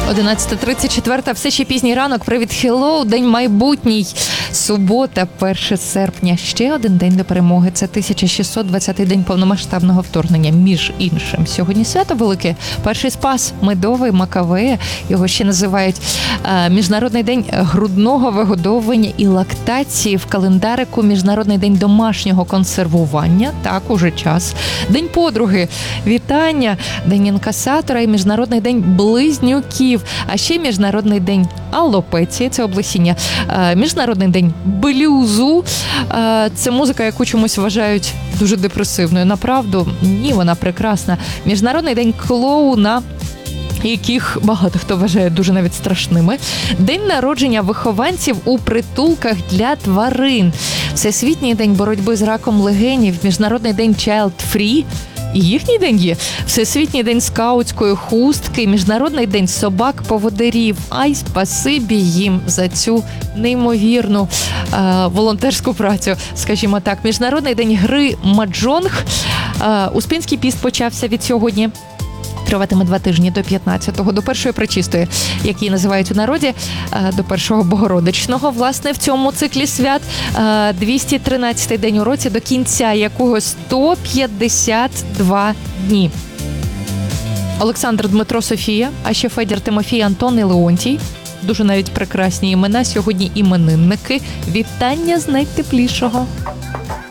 11:34, все ще пізній ранок. Привіт, хеллоу, день майбутній. Субота, 1 серпня. Ще один день до перемоги. Це 1620-й день повномасштабного вторгнення, між іншим. Сьогодні свято велике. Перший спас, медовий, Макавея. Його ще називають Міжнародний день грудного вигодовування і лактації. В календарику Міжнародний день домашнього консервування. Так, уже час. День подруги. Вітання. День інкасатора і Міжнародний день близнюків. А ще Міжнародний день алопеції, це облесіння. Міжнародний день блюзу. Це музика, яку чомусь вважають дуже депресивною. Направду, ні, вона прекрасна. Міжнародний день клоуна, яких багато хто вважає дуже навіть страшними. День народження вихованців у притулках для тварин. Всесвітній день боротьби з раком легенів. Міжнародний день Child Free. І їхній день є. Всесвітній день скаутської хустки, Міжнародний день собак-поводирів. Ай, спасибі їм за цю неймовірну волонтерську працю, скажімо так. Міжнародний день гри маджонг. Успенський піст почався від сьогодні. Триватиме 2 тижні до 15-го, до першої пречистої, як її називають у народі, до першого богородичного, власне, в цьому циклі свят. 213-й день у році, до кінця якого 152 дні. Олександр, Дмитро, Софія, а ще Федір, Тимофій, Антон і Леонтій. Дуже навіть прекрасні імена. Сьогодні іменинники. Вітання з найтеплішого.